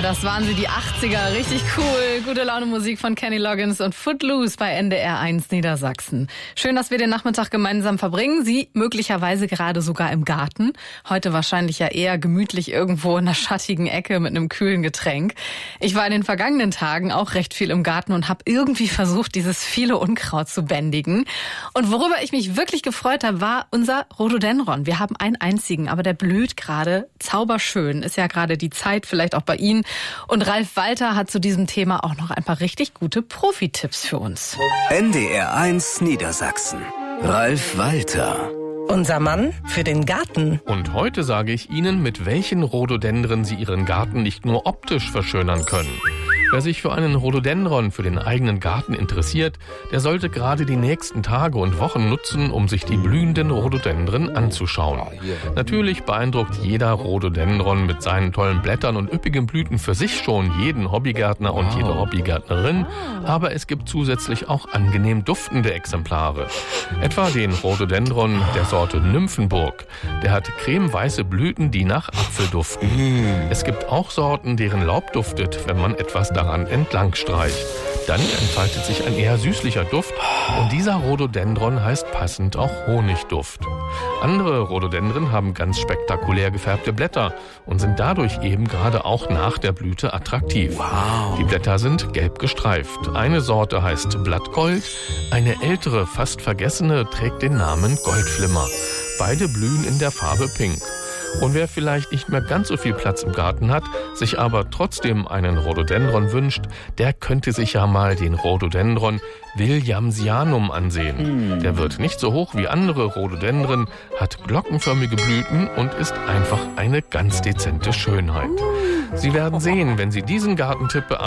das waren sie, die 80er. Richtig cool. Gute Laune Musik von Kenny Loggins und Footloose bei NDR 1 Niedersachsen. Schön, dass wir den Nachmittag gemeinsam verbringen. Sie möglicherweise gerade sogar im Garten. Heute wahrscheinlich ja eher gemütlich irgendwo in einer schattigen Ecke mit einem kühlen Getränk. Ich war in den vergangenen Tagen auch recht viel im Garten und habe irgendwie versucht, dieses viele Unkraut zu bändigen. Und worüber ich mich wirklich gefreut habe, war unser Rhododendron. Wir haben einen einzigen, aber der blüht gerade zauberschön. Ist ja gerade die Zeit, vielleicht auch bei Ihnen. Und Ralf Walter hat zu diesem Thema auch noch ein paar richtig gute Profi-Tipps für uns. NDR 1 Niedersachsen. Ralf Walter. Unser Mann für den Garten. Und heute sage ich Ihnen, mit welchen Rhododendren Sie Ihren Garten nicht nur optisch verschönern können. Wer sich für einen Rhododendron für den eigenen Garten interessiert, der sollte gerade die nächsten Tage und Wochen nutzen, um sich die blühenden Rhododendren anzuschauen. Natürlich beeindruckt jeder Rhododendron mit seinen tollen Blättern und üppigen Blüten für sich schon jeden Hobbygärtner und jede Hobbygärtnerin, aber es gibt zusätzlich auch angenehm duftende Exemplare. Etwa den Rhododendron der Sorte Nymphenburg. Der hat cremeweiße Blüten, die nach Apfel duften. Es gibt auch Sorten, deren Laub duftet, wenn man etwas daran entlang streicht. Dann entfaltet sich ein eher süßlicher Duft und dieser Rhododendron heißt passend auch Honigduft. Andere Rhododendren haben ganz spektakulär gefärbte Blätter und sind dadurch eben gerade auch nach der Blüte attraktiv. Wow. Die Blätter sind gelb gestreift. Eine Sorte heißt Blattgold, eine ältere, fast vergessene trägt den Namen Goldflimmer. Beide blühen in der Farbe Pink. Und wer vielleicht nicht mehr ganz so viel Platz im Garten hat, sich aber trotzdem einen Rhododendron wünscht, der könnte sich ja mal den Rhododendron Williamsianum ansehen. Der wird nicht so hoch wie andere Rhododendren, hat glockenförmige Blüten und ist einfach eine ganz dezente Schönheit. Sie werden sehen, wenn Sie diesen Gartentipp beachten,